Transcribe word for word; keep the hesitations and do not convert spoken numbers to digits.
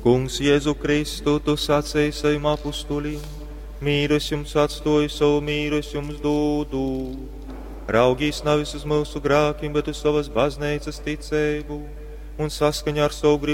Kungs Jēzu Kristu, tu sacēji saviem apustulim, mīru es jums atstoju, savu mīru es jums dodu. Raugīs nevis uz mūsu grākiem, bet uz savas baznīcas ticību un saskaņā ar savu gribu